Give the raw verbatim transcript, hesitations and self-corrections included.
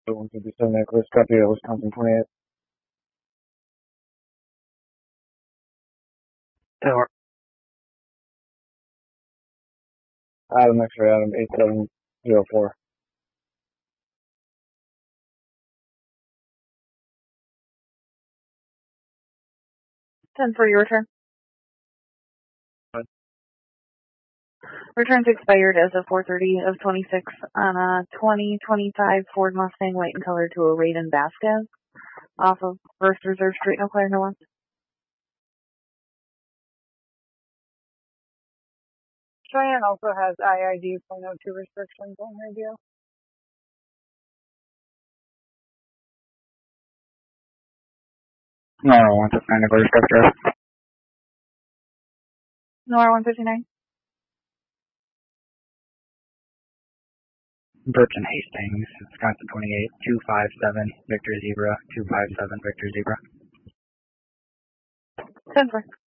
one fifty-seven Nicholas, copy at Wisconsin twenty-eight. Tower. Adam X-ray, Adam eight seven zero four. ten for your return. What? Return's expired as of four thirty of twenty-six on a twenty twenty-five Ford Mustang white in color to a Raiden Vasquez off of First Reserve Street, Eau Claire, North. Cheyenne also has I I D point oh two restrictions on radio. No, one fifty-nine Nicholas, copy drive. Nora one fifty-nine. Burton Hastings, Wisconsin twenty-eight, two five seven Victor Zebra, two five seven Victor Zebra. ten for.